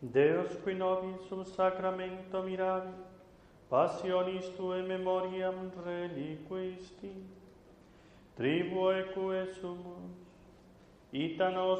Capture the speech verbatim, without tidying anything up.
Deus qui nobis sum sacramento mirabit, passionis tuae memoriam reliquisti, tribuo eque sumus, ita nos